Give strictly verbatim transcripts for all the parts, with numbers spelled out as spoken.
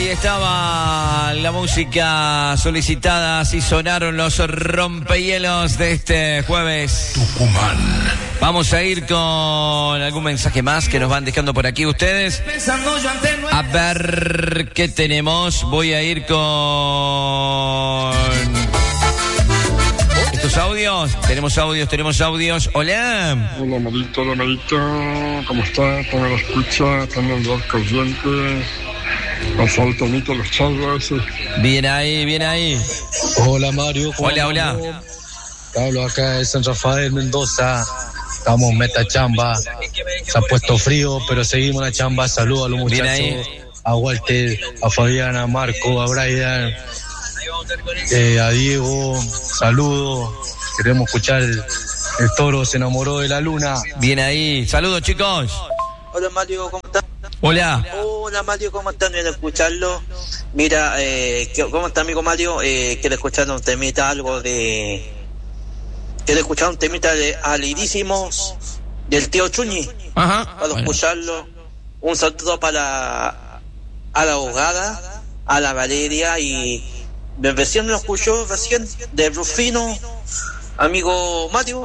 estaba la música solicitada, así sonaron los rompehielos de este jueves. Tucumán. Vamos a ir con algún mensaje más que nos van dejando por aquí ustedes. A ver qué tenemos. Voy a ir con estos audios. Tenemos audios, tenemos audios. Hola. Hola, Marito, hola, Marito. ¿Cómo está? ¿Cómo la escucha? ¿Están en el lugar corriente? Pasó el tonito los charlas. Bien ahí, bien ahí. Hola, Mario. Hola, hola. Hablo acá de San Rafael, Mendoza. Estamos meta chamba. Se ha puesto frío, pero seguimos la chamba. Saludos a los muchachos. A Walter, a Fabián, a Marco, a Brian, eh, a Diego. Saludos. Queremos escuchar el, el toro se enamoró de la luna. Bien ahí. Saludos, chicos. Hola, Mario, ¿cómo estás? Hola. Hola, Mario, ¿cómo están? Quiero escucharlo. Mira, eh, ¿cómo está, amigo Mario? Eh, quiero escuchar un temita, algo de... Quiero escuchar un temita de Alidísimos del tío Chuñi. Ajá. Para bueno. escucharlo. Un saludo para a la abogada, a la Valeria y... Recién lo escuchó, recién, de Rufino, amigo Mario.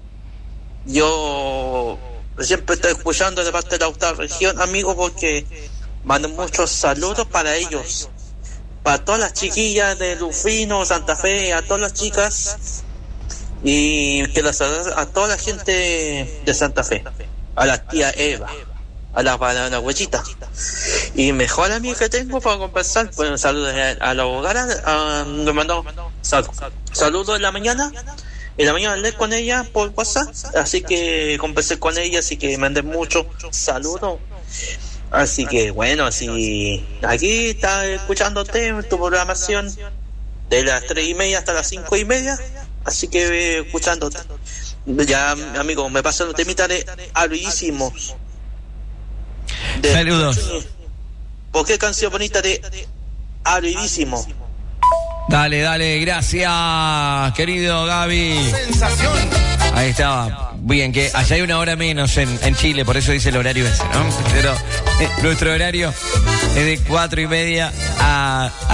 Yo... Siempre estoy escuchando de parte de la octava región, amigos, porque mando muchos saludos para ellos, para todas las chiquillas de Rufino, Santa Fe, a todas las chicas, y que las saludos a toda la gente de Santa Fe, a la tía Eva, a la, a la huellita, y mejor amigo que tengo para conversar, pues saludos a, a la abogada, nos mandó sal, saludos en la mañana. En la mañana hablé con ella por WhatsApp, así que conversé con ella, así que mandé muchos saludos. Así que bueno, así aquí está escuchándote en tu programación de las tres y media hasta las cinco y media, así que eh, escuchándote. Ya, amigo, me pasan los temitas de Alidísimos. Saludos. ¿Por qué canción bonita de Alidísimos? Dale, dale, gracias, querido Gaby. Sensación. Ahí estaba. Bien, que allá hay una hora menos en, en Chile, por eso dice el horario ese, ¿no? Pero eh, nuestro horario es de cuatro y media a... a